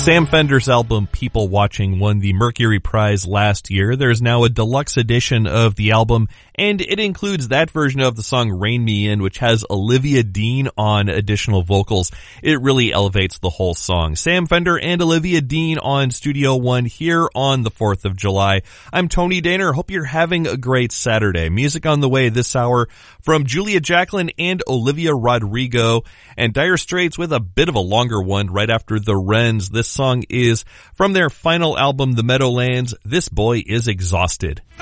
Sam Fender's album People Watching won the Mercury Prize last year. There's now a deluxe edition of the album, and it includes that version of the song Rain Me In, which has Olivia Dean on additional vocals. It really elevates the whole song. Sam Fender and Olivia Dean on Studio One here on the 4th of July. I'm Tony Daner. Hope you're having a great Saturday. Music on the way this hour from Julia Jacklin and Olivia Rodrigo, and Dire Straits with a bit of a longer one right after the Wrens. This song is from their final album, The Meadowlands. This Boy Is Exhausted.